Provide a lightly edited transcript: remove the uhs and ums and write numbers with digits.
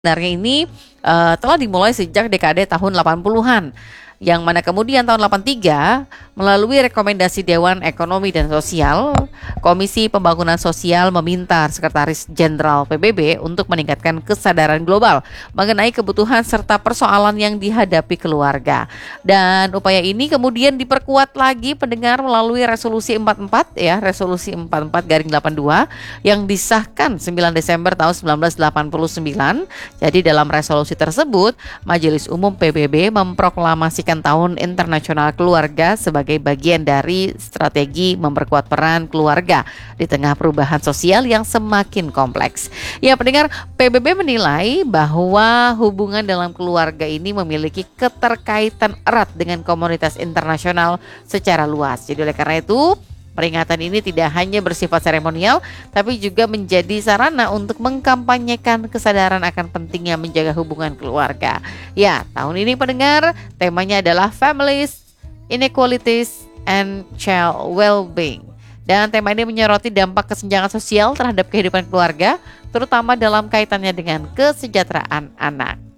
Sebenarnya ini telah dimulai sejak dekade tahun 80-an, yang mana kemudian tahun 83 melalui rekomendasi Dewan Ekonomi dan Sosial, Komisi Pembangunan Sosial meminta Sekretaris Jenderal PBB untuk meningkatkan kesadaran global mengenai kebutuhan serta persoalan yang dihadapi keluarga. Dan upaya ini kemudian diperkuat lagi pendengar melalui Resolusi 44 ya, Resolusi 44/82 yang disahkan 9 Desember tahun 1989. Jadi dalam resolusi tersebut, Majelis Umum PBB memproklamasikan Tahun Internasional Keluarga sebagai bagian dari strategi memperkuat peran keluarga di tengah perubahan sosial yang semakin kompleks. Ya pendengar, PBB menilai bahwa hubungan dalam keluarga ini memiliki keterkaitan erat dengan komunitas internasional secara luas. Jadi oleh karena itu, peringatan ini tidak hanya bersifat seremonial, tapi juga menjadi sarana untuk mengkampanyekan kesadaran akan pentingnya menjaga hubungan keluarga. Ya, tahun ini pendengar, temanya adalah Families, Inequalities, and Child Well-being. Dan tema ini menyoroti dampak kesenjangan sosial terhadap kehidupan keluarga, terutama dalam kaitannya dengan kesejahteraan anak.